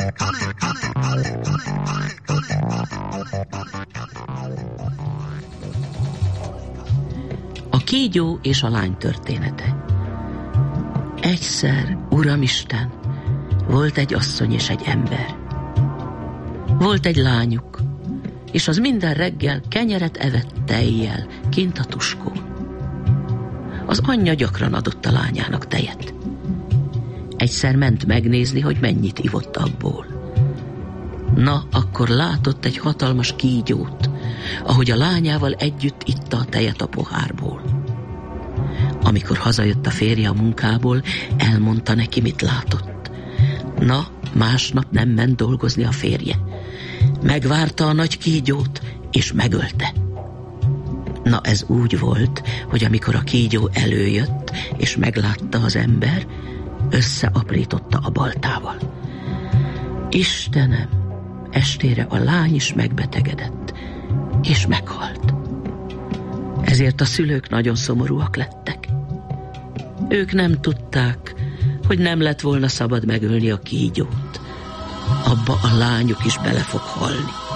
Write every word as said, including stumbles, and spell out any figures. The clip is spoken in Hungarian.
A kígyó és a lány története. Egyszer, Uramisten, volt egy asszony és egy ember. Volt egy lányuk, és az minden reggel kenyeret evett tejjel kint a tuskón. Az anyja gyakran adott a lányának tejet. Egyszer ment megnézni, hogy mennyit ivott abból. Na, akkor látott egy hatalmas kígyót, ahogy a lányával együtt itta a tejet a pohárból. Amikor hazajött a férje a munkából, elmondta neki, mit látott. Na, másnap nem ment dolgozni a férje. Megvárta a nagy kígyót, és megölte. Na, ez úgy volt, hogy amikor a kígyó előjött, és meglátta az ember, összeaprította a baltával. Istenem, estére a lány is megbetegedett, és meghalt. Ezért a szülők nagyon szomorúak lettek. Ők nem tudták, hogy nem lett volna szabad megölni a kígyót. Abba a lányuk is bele fog halni.